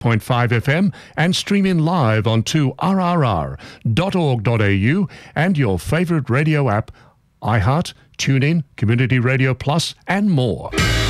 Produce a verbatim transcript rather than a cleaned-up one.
point five F M and stream in live on two R R R dot org dot A U and your favourite radio app, iHeart, TuneIn, Community Radio Plus and more.